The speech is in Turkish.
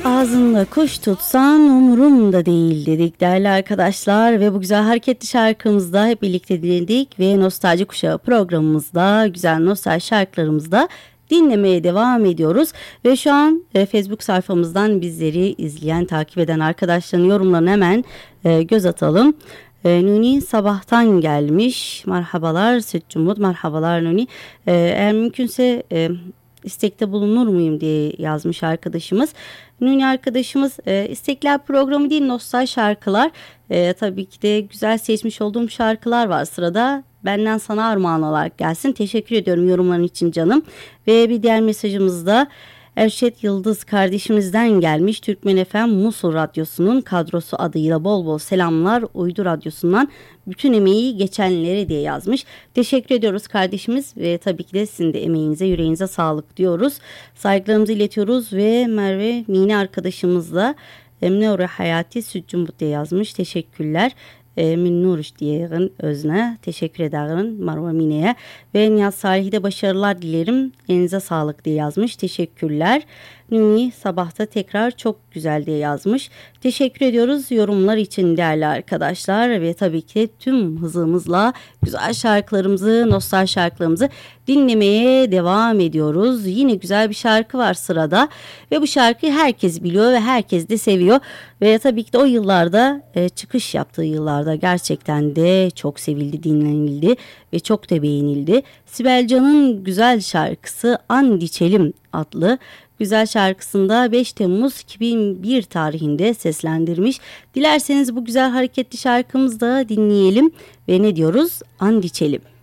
Ağzında kuş tutsan umurumda değil dedik değerli arkadaşlar ve bu güzel hareketli şarkımızda hep birlikte dinledik ve Nostalji Kuşağı programımızda güzel nostalji şarkılarımızda dinlemeye devam ediyoruz ve şu an Facebook sayfamızdan bizleri izleyen, takip eden arkadaşların yorumlarına hemen göz atalım. Nuni sabahtan gelmiş. Merhabalar Sütçü Umut, merhabalar Nuni. Eğer mümkünse istekte bulunur muyum diye yazmış arkadaşımız. Nuni arkadaşımız istekler programı değil, nostalji şarkılar. Tabii ki de güzel seçmiş olduğum şarkılar var sırada. Benden sana armağan olarak gelsin. Teşekkür ediyorum yorumların için canım. Ve bir diğer mesajımız da Erşet Yıldız kardeşimizden gelmiş. Türkmen FM Musul Radyosu'nun kadrosu adıyla bol bol selamlar. Uydu Radyosu'ndan bütün emeği geçenlere diye yazmış. Teşekkür ediyoruz kardeşimiz ve tabii ki de sizin de emeğinize, yüreğinize sağlık diyoruz. Saygılarımızı iletiyoruz ve Merve Mine arkadaşımızla Emne Hayati Sütcümbut diye yazmış. Teşekkürler. Min Nuruş diyeğin özne teşekkür ederim Marva Mine'ye ve Niyaz Salih'e de başarılar dilerim, elinize sağlık diye yazmış. Teşekkürler. Nuni sabahta tekrar çok güzel diye yazmış. Teşekkür ediyoruz yorumlar için değerli arkadaşlar ve tabii ki tüm hızımızla güzel şarkılarımızı, nostalji şarkılarımızı dinlemeye devam ediyoruz. Yine güzel bir şarkı var sırada ve bu şarkıyı herkes biliyor ve herkes de seviyor ve tabii ki de o yıllarda çıkış yaptığı yıllarda gerçekten de çok sevildi, dinlenildi ve çok da beğenildi. Sibel Can'ın güzel şarkısı And İçelim adlı güzel şarkısında 5 Temmuz 2001 tarihinde seslendirmiş. Dilerseniz bu güzel hareketli şarkımızı da dinleyelim ve ne diyoruz? And içelim.